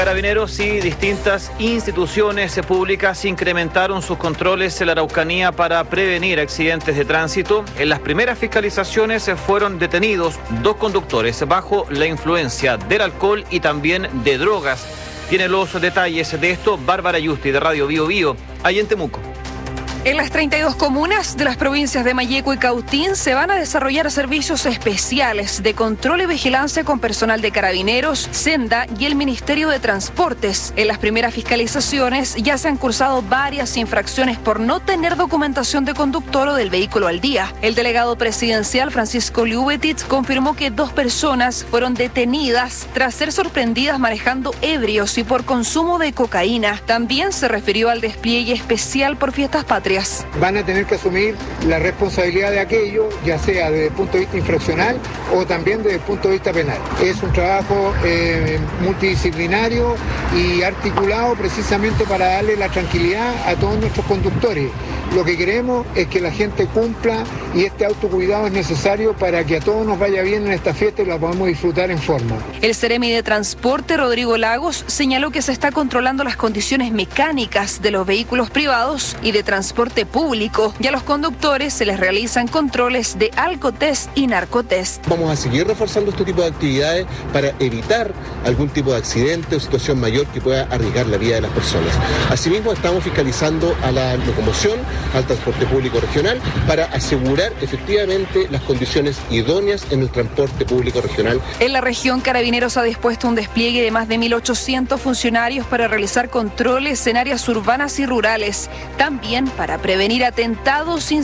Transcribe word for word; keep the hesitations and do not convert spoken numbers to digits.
Carabineros y distintas instituciones públicas incrementaron sus controles en la Araucanía para prevenir accidentes de tránsito. En las primeras fiscalizaciones fueron detenidos dos conductores bajo la influencia del alcohol y también de drogas. Tiene los detalles de esto Bárbara Yusti de Radio Bio Bio, ahí en Temuco. En las treinta y dos comunas de las provincias de Malleco y Cautín se van a desarrollar servicios especiales de control y vigilancia con personal de Carabineros, Senda y el Ministerio de Transportes. En las primeras fiscalizaciones ya se han cursado varias infracciones por no tener documentación de conductor o del vehículo al día. El delegado presidencial Francisco Liubetitz confirmó que dos personas fueron detenidas tras ser sorprendidas manejando ebrios y por consumo de cocaína. También se refirió al despliegue especial por fiestas patrias. Van a tener que asumir la responsabilidad de aquello, ya sea desde el punto de vista infraccional o también desde el punto de vista penal. Es un trabajo eh, multidisciplinario y articulado precisamente para darle la tranquilidad a todos nuestros conductores. Lo que queremos es que la gente cumpla y este autocuidado es necesario para que a todos nos vaya bien en esta fiesta y la podamos disfrutar en forma. El Seremi de Transporte, Rodrigo Lagos, señaló que se está controlando las condiciones mecánicas de los vehículos privados y de transporte público, y a los conductores se les realizan controles de alcotest y narcotest. Vamos a seguir reforzando este tipo de actividades para evitar algún tipo de accidente o situación mayor que pueda arriesgar la vida de las personas. Asimismo, estamos fiscalizando a la locomoción, al transporte público regional, para asegurar efectivamente las condiciones idóneas en el transporte público regional. En la región, Carabineros ha dispuesto un despliegue de más de mil ochocientos funcionarios para realizar controles en áreas urbanas y rurales, también para prevenir atentados